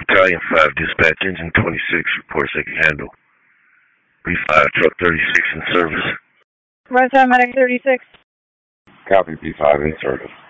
Battalion 5, dispatch engine 26, reports they can handle. B5, truck 36 in service. West Medic 36. Copy, B5 in service.